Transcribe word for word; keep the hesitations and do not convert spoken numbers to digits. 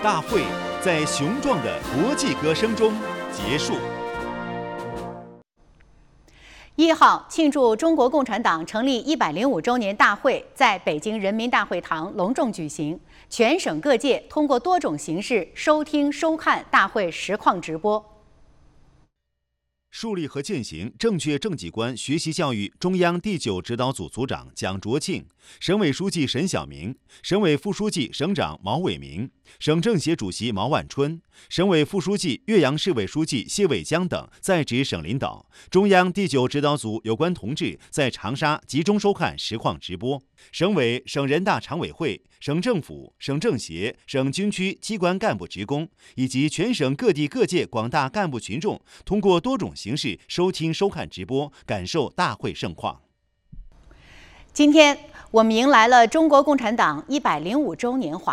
大会在雄壮的国际歌声中结束。 一号，庆祝中国共产党成立一百零五周年大会在北京人民大会堂隆重举行，全省各界通过多种形式收听、收看大会实况直播。 树立和践行正确政绩观学习教育中央第九指导组组长蒋卓庆、省委书记沈晓明、省委副书记、省长毛伟明、省政协主席毛万春、省委副书记、岳阳市委书记谢伟江等在职省领导、中央第九指导组有关同志在长沙集中收看实况直播。省委、省人大常委会、省政府、省政协、省军区机关干部职工以及全省各地各界广大干部群众，通过多种形式收听、收看直播，感受大会盛况。 今天，我们迎来了中国共产党一百零五周年华。